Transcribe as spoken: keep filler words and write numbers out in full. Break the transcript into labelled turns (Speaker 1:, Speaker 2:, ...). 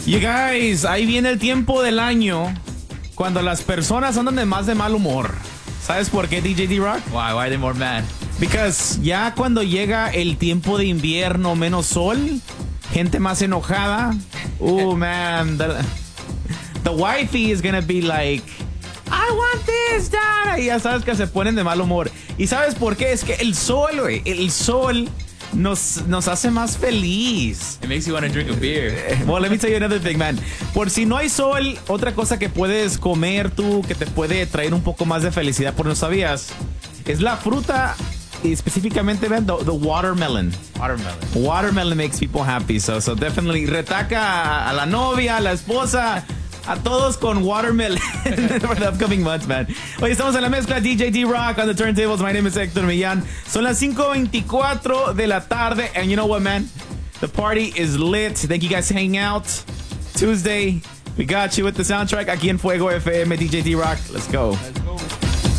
Speaker 1: You guys, ahí viene el tiempo del año cuando las personas andan de más de mal humor. ¿Sabes por qué, D J D-Rock?
Speaker 2: Why? Why are they more mad?
Speaker 1: Because ya cuando llega el tiempo de invierno, menos sol, gente más enojada. Oh, man. The, the wifey is gonna be like, I want this, dad. Y ya sabes que se ponen de mal humor. ¿Y sabes por qué? Es que el sol, güey, el sol nos, nos hace más feliz.
Speaker 2: It makes you want to drink a beer.
Speaker 1: Well, let me tell you another thing, man. Por si no hay sol, otra cosa que puedes comer tú, que te puede traer un poco más de felicidad, por no sabías, es la fruta, y específicamente, man, the, the watermelon.
Speaker 2: Watermelon.
Speaker 1: Watermelon makes people happy, so, so definitely retaca a, a la novia, a la esposa, a todos con watermelon for the upcoming months, man. Hoy estamos en la mezcla, D J D-Rock on the turntables. My name is Hector Millán. Son las cinco veinticuatro de la tarde, and you know what, man? The party is lit. Thank you guys for hanging out. Tuesday, we got you with the soundtrack aquí en Fuego F M. D J D-Rock, let's go.
Speaker 2: Let's go.